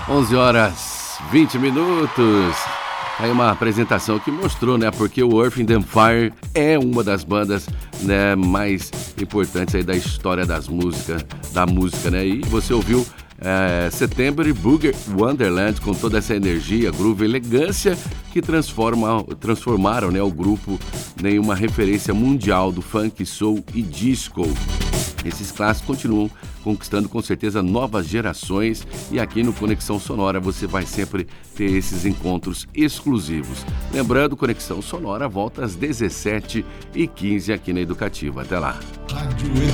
11 horas 20 minutos. Aí uma apresentação que mostrou, né? Porque o Earth, Wind and Fire é uma das bandas, né, mais importantes aí da história da música, né? E você ouviu September Boogie Wonderland com toda essa energia, groove, elegância que transformaram, né, o grupo em uma referência mundial do funk, soul e disco. Esses clássicos continuam conquistando com certeza novas gerações e aqui no Conexão Sonora você vai sempre ter esses encontros exclusivos. Lembrando, Conexão Sonora volta às 17h15 aqui na Educativa. Até lá.